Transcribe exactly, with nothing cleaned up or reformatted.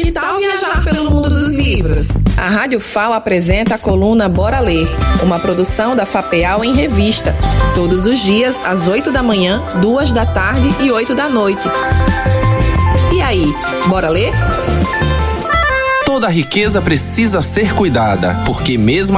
Que tal viajar pelo mundo dos livros? A Rádio F A O apresenta a coluna Bora Ler, uma produção da FAPEAL em revista, todos os dias às oito da manhã, duas da tarde e oito da noite. E aí, bora ler? Toda riqueza precisa ser cuidada, porque mesmo